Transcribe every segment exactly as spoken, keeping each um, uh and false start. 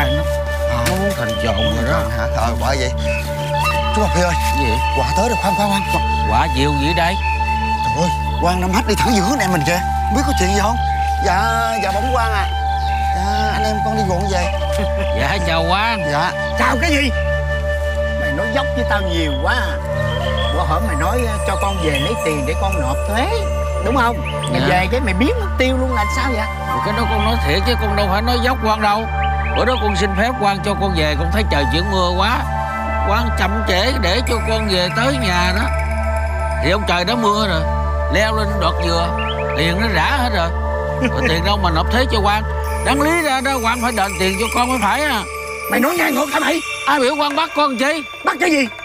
hoài nó à. Nó muốn thành trộn rồi đó hả? Ờ quả vậy chú Bạc Phi ơi. Gì vậy? Quả tới rồi, khoan khoan khoan. Quả nhiều vậy đây? Trời ơi, Quang năm hết đi thẳng về hướng này mình kìa. Biết có chuyện gì không? Dạ, dạ bóng Quang à. Dạ, anh em con đi ruộng về. Dạ chào Quang. Dạ. Chào cái gì? Mày nói dốc với tao nhiều quá à. Bữa hổm mày nói cho con về lấy tiền để con nộp thuế, đúng không? Mày dạ. về cái mày biến mất tiêu luôn là sao vậy? Cái đó con nói thiệt chứ con đâu phải nói dốc Quang đâu. Bữa đó con xin phép Quang cho con về, con thấy trời chuyển mưa quá, Quang chậm trễ để cho con về tới nhà đó. Thì ông trời đã mưa rồi, leo lên đọt dừa, tiền nó rã hết rồi. Rồi tiền đâu mà nộp thuế cho Quang. Đáng lý ra đó Quang phải đền tiền cho con mới phải à. Mày nói ngang ngược hả mày? Ai biểu Quang bắt con chi? Bắt cái gì?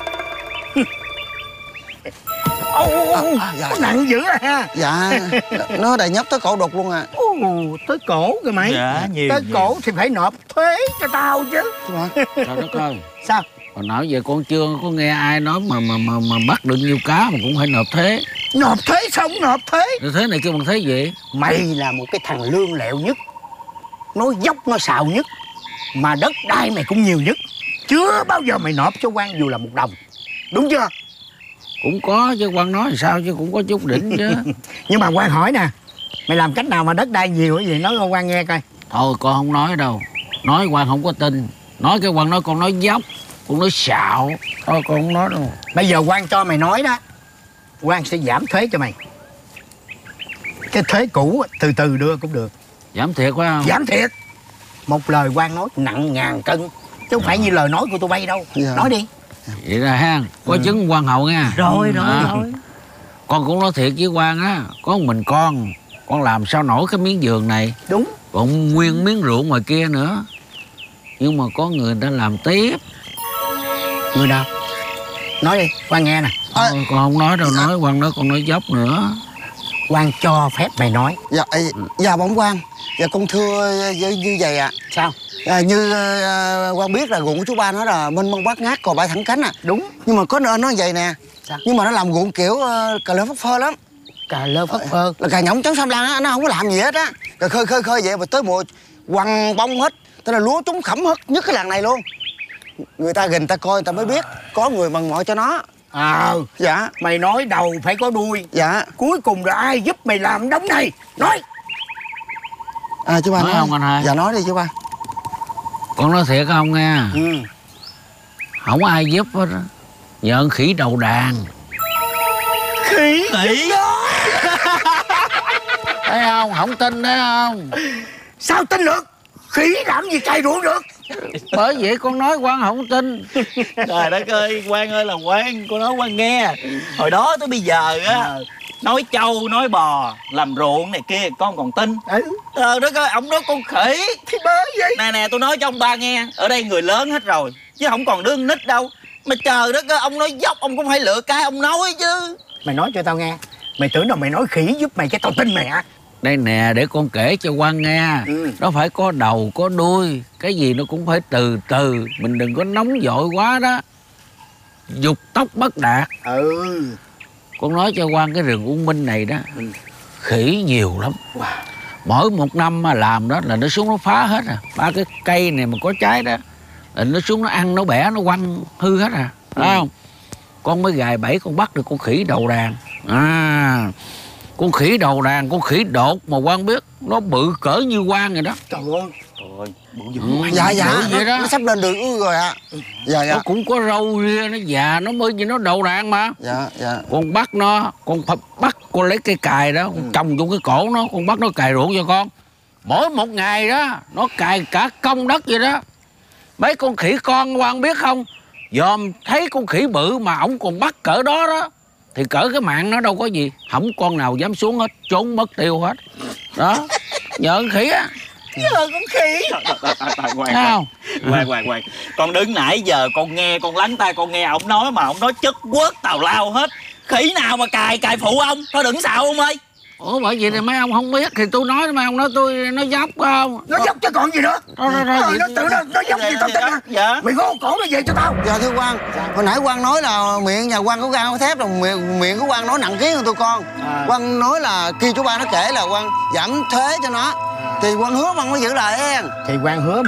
Ô, ô, ô, à, dạ. Nặng dữ à ha. Dạ, nó đầy nhóc tới cổ đục luôn à. Ồ, tới cổ kìa mày. Dạ, nhiều tới nhiều. Cổ thì phải nộp thuế cho tao chứ. Trời đất ơi. Sao? Hồi nãy giờ con chưa có nghe ai nói mà mà mà, mà bắt được nhiêu cá mà cũng phải nộp thuế. Nộp thuế sao không nộp thuế? Nộp thuế này kêu bằng thuế gì? Mày là một cái thằng lương lẹo nhất, nói dốc nói xạo nhất, mà đất đai mày cũng nhiều nhất. Chưa bao giờ mày nộp cho Quang dù là một đồng, đúng chưa? Cũng có chứ, Quang nói sao chứ cũng có chút đỉnh chứ. Nhưng mà Quang hỏi nè, mày làm cách nào mà đất đai nhiều cái gì nói cho Quang nghe coi. Thôi con không nói đâu, nói Quang không có tin. Nói cái Quang nói con nói dốc, con nói xạo. Thôi con không nói đâu. Bây giờ Quang cho mày nói đó, Quang sẽ giảm thuế cho mày. Cái thuế cũ từ từ đưa cũng được. Giảm thiệt phải không? Giảm thiệt. Một lời Quang nói nặng ngàn cân, chứ không phải như lời nói của tụi bay đâu. Dạ. Nói đi. Vậy ra ha, có ừ. chứng Quang hậu nha. Rồi rồi à. rồi. Con cũng nói thiệt với Quang á, có một mình con, con làm sao nổi cái miếng giường này. Đúng. Còn nguyên miếng ruộng ngoài kia nữa. Nhưng mà có người ta làm tiếp. Người nào? Nói đi, Quang nghe nè. à. Thôi, con không nói đâu, nói Quang nói con nói dốc nữa. Quang cho phép mày nói. Dạ, dạ bóng Quang. Dạ con thưa như, như vậy ạ. À. Sao? À, như uh, Quang biết là ruộng của chú ba nó là mênh mông bát ngát, còn bãi thẳng cánh à. Đúng. Nhưng mà có nơi nó vậy nè. Sao? Nhưng mà nó làm ruộng kiểu uh, cà lơ phất phơ lắm. Cà lơ phất phơ là cà nhộng trắng xăm lan á, nó không có làm gì hết á. Cà khơi khơi khơi vậy mà tới mùa quằn bông hết, tức là lúa trúng khẩm hết nhất cái làng này luôn. Người ta gìn ta coi người ta mới biết có người mần mỏi cho nó. À. Dạ. Mày nói đầu phải có đuôi. Dạ. Cuối cùng là ai giúp mày làm đống này? Nói. À chú ba nói, nói không anh hai? Dạ nói đi chú ba. Con nói thiệt không nghe? Ừ. Không ai giúp hết á. Nhờ khỉ đầu đàn. Khỉ? Khỉ? Thấy không? Không tin đấy không? Sao tin được? Khỉ làm gì cày ruộng được? Bởi vậy con nói Quang không tin. Trời đất ơi, Quang ơi là Quang, con nói Quang nghe. Hồi đó tới bây giờ á, nói trâu, nói bò, làm ruộng này kia con còn tin. Ừ. Trời đất ơi, ông nói con khỉ. Thì bởi vậy. Nè nè, tôi nói cho ông ba nghe, ở đây người lớn hết rồi, chứ không còn đứa nít đâu. Mà trời đất ơi, ông nói dốc, ông cũng phải lựa cái ông nói chứ. Mày nói cho tao nghe. Mày tưởng đâu mày nói khỉ giúp mày cái tao tin mày hả? Đây nè, để con kể cho Quang nghe. Ừ. Nó phải có đầu, có đuôi. Cái gì nó cũng phải từ từ. Mình đừng có nóng vội quá đó. Dục tốc bất đạt. Ừ. Con nói cho Quang cái rừng U Minh này đó, ừ. khỉ nhiều lắm. Wow. Mỗi một năm mà làm đó là nó xuống nó phá hết à. Ba cái cây này mà có trái đó là nó xuống nó ăn, nó bẻ, nó quăng hư hết à. Phải ừ. không? Con mới gài bẫy con bắt được con khỉ đầu đàn. À, con khỉ đầu đàn, con khỉ đột mà Quang biết nó bự cỡ như Quang rồi đó. Trời ơi. Trời ơi, bự dữ. Ừ, dạ dạ vậy đó. Nó sắp lên đường rồi ạ. À. Dạ dạ. Nó cũng có râu ria, nó già, nó mới gì nó đầu đàn mà. Dạ dạ. Con bắt nó, con bắt con lấy cây cài đó, con ừ. trồng vô cái cổ nó, con bắt nó cài ruộng cho con. Mỗi một ngày đó nó cài cả công đất vậy đó. Mấy con khỉ con Quang biết không, dòm thấy con khỉ bự mà ổng còn bắt cỡ đó đó thì cỡ cái mạng nó đâu có gì, không con nào dám xuống hết, trốn mất tiêu hết đó. Nhờ con khỉ á. Nhờ con khỉ. Khoan khoan khoan khoan, con đứng nãy giờ con nghe, con lắng tai con nghe ổng nói mà ổng nói chất quớt tào lao hết. Khỉ nào mà cài cài phụ ông, thôi đừng xạo ông ơi. Ủa bởi vậy thì mấy ông không biết thì tôi nói, mấy ông nói tôi nó dốc không? Nó dốc chứ còn gì nữa. Rồi, rồi, rồi, nó tự nó, nó dốc gì tao tin hả? Dạ. Mày gô cổ nó về cho tao. Dạ thưa Quang, hồi nãy Quang nói là miệng nhà Quang có gan có thép, rồi miệng, miệng của Quang nói nặng ký hơn tụi con. à. Quang nói là khi chú ba nó kể là Quang giảm thuế cho nó, thì Quang hứa Quang mới giữ lời em. Thì Quang hứa